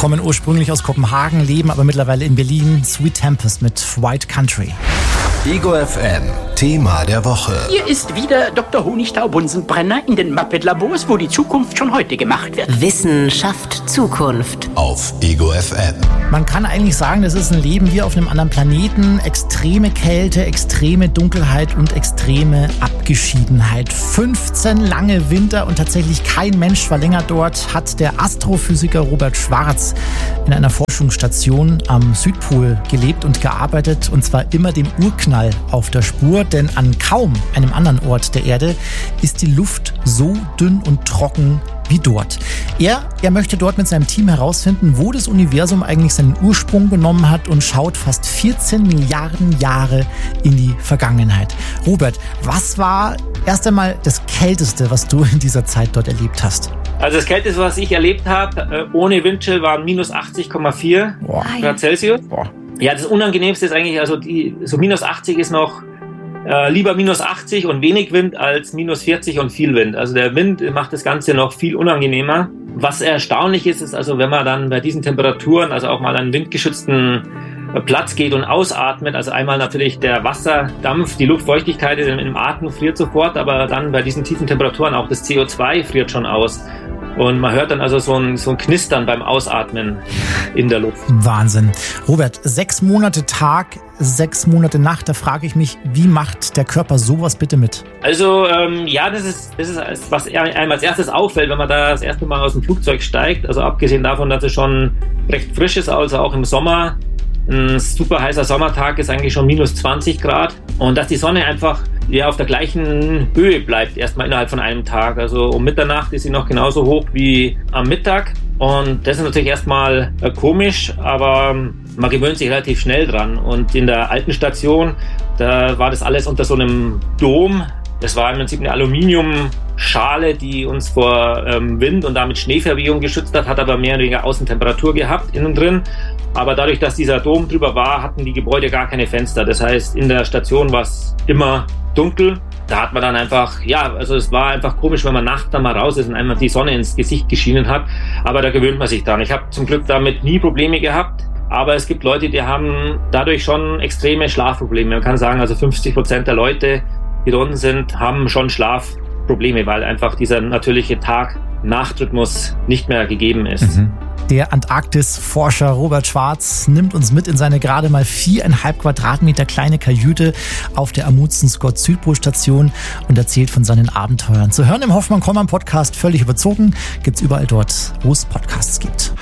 Kommen ursprünglich aus Kopenhagen, leben aber mittlerweile in Berlin. Sweet Tempest mit White Country. Ego FM, Thema der Woche. Hier ist wieder Dr. Honigtau-Bunsenbrenner in den Muppet-Labors, wo die Zukunft schon heute gemacht wird. Wissen schafft Zukunft. Auf Ego FM. Man kann eigentlich sagen, das ist ein Leben wie auf einem anderen Planeten. Extreme Kälte, extreme Dunkelheit und extreme Abgeschiedenheit. 15 lange Winter und tatsächlich kein Mensch war länger dort, hat der Astrophysiker Robert Schwarz in einer Forschungsstation am Südpol gelebt und gearbeitet, und zwar immer dem Urknall auf der Spur, denn an kaum einem anderen Ort der Erde ist die Luft so dünn und trocken wie dort. Er möchte dort mit seinem Team herausfinden, wo das Universum eigentlich seinen Ursprung genommen hat, und schaut fast 14 Milliarden Jahre in die Vergangenheit. Robert, was war erst einmal das Kälteste, was du in dieser Zeit dort erlebt hast? Also das Kälteste, was ich erlebt habe, ohne Windchill, waren minus 80,4 Grad Celsius. Boah. Ja, das Unangenehmste ist eigentlich, also so minus 80 ist noch lieber minus 80 und wenig Wind als minus 40 und viel Wind. Also der Wind macht das Ganze noch viel unangenehmer. Was erstaunlich ist, also wenn man dann bei diesen Temperaturen, also auch mal an einen windgeschützten Platz geht und ausatmet, also einmal natürlich der Wasserdampf, die Luftfeuchtigkeit im Atem friert sofort, aber dann bei diesen tiefen Temperaturen auch das CO2 friert schon aus. Und man hört dann also so ein Knistern beim Ausatmen in der Luft. Wahnsinn. Robert, 6 Monate Tag, 6 Monate Nacht, da frage ich mich, wie macht der Körper sowas bitte mit? Also das ist was einem als erstes auffällt, wenn man da das erste Mal aus dem Flugzeug steigt. Also abgesehen davon, dass es schon recht frisch ist, also auch im Sommer. Ein super heißer Sommertag ist eigentlich schon minus 20 Grad. Und dass die Sonne einfach auf der gleichen Höhe bleibt, erstmal innerhalb von einem Tag. Also um Mitternacht ist sie noch genauso hoch wie am Mittag. Und das ist natürlich erstmal komisch, aber man gewöhnt sich relativ schnell dran. Und in der alten Station, da war das alles unter so einem Dom. Das war im Prinzip eine Aluminiumschale, die uns vor Wind und damit Schneeverwehung geschützt hat aber mehr oder weniger Außentemperatur gehabt innen drin. Aber dadurch, dass dieser Dom drüber war, hatten die Gebäude gar keine Fenster. Das heißt, in der Station war es immer dunkel. Da hat man dann einfach, also es war einfach komisch, wenn man nachts dann mal raus ist und einmal die Sonne ins Gesicht geschienen hat. Aber da gewöhnt man sich dran. Ich habe zum Glück damit nie Probleme gehabt. Aber es gibt Leute, die haben dadurch schon extreme Schlafprobleme. Man kann sagen, also 50% der Leute, die da unten sind, haben schon Schlafprobleme, weil einfach dieser natürliche Tag-Nacht-Rhythmus nicht mehr gegeben ist. Der Antarktis-Forscher Robert Schwarz nimmt uns mit in seine gerade mal 4,5 Quadratmeter kleine Kajüte auf der Amundsen-Scott-Südpol-Station und erzählt von seinen Abenteuern. Zu hören im Hoffmann-Kollmann-Podcast, völlig überzogen, gibt's überall dort, wo es Podcasts gibt.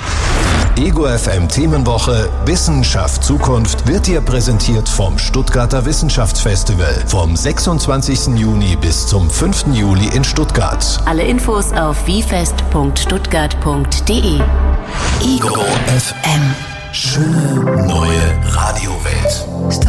Ego FM Themenwoche Wissenschaft Zukunft wird dir präsentiert vom Stuttgarter Wissenschaftsfestival vom 26. Juni bis zum 5. Juli in Stuttgart. Alle Infos auf wiefest.stuttgart.de. Ego FM. Schöne neue Radiowelt.